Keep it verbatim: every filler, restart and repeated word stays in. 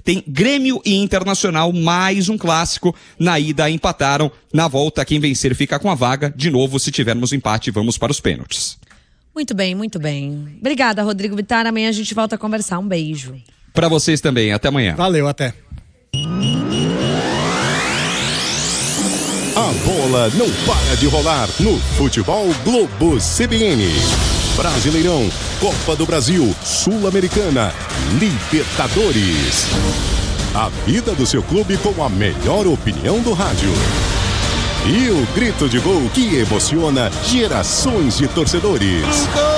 tem Grêmio e Internacional, mais um clássico. Na ida empataram, na volta quem vencer fica com a vaga. De novo, se tivermos empate, vamos para os pênaltis. Muito bem, muito bem. Obrigada, Rodrigo Vittar. Amanhã a gente volta a conversar. Um beijo. Para vocês também, até amanhã. Valeu, até. A bola não para de rolar no Futebol Globo C B N. Brasileirão, Copa do Brasil, Sul-Americana, Libertadores. A vida do seu clube com a melhor opinião do rádio. E o grito de gol que emociona gerações de torcedores.